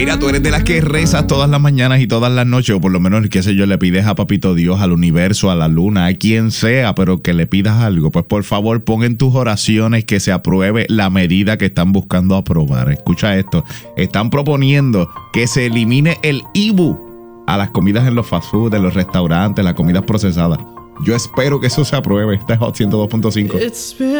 Mira, tú eres de las que rezas todas las mañanas y todas las noches, o por lo menos, qué sé yo, le pides a Papito Dios, al universo, a la luna, a quien sea, pero que le pidas algo. Pues por favor, pon en tus oraciones que se apruebe la medida que están buscando aprobar. Escucha esto. Están proponiendo que se elimine el IBU a las comidas en los fast food, en los restaurantes, las comidas procesadas. Yo espero que eso se apruebe. Este es Hot 102.5.